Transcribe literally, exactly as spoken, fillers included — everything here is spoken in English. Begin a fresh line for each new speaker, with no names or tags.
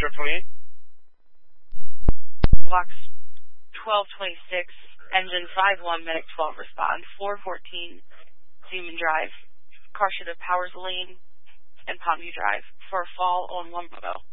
Sheriff twenty-eight.
Blocks twelve twenty-six, engine five one, medic twelve, respond. four fourteen, Zeman Drive. Car should have Powers Lane and Palmview Drive for a fall on one moto.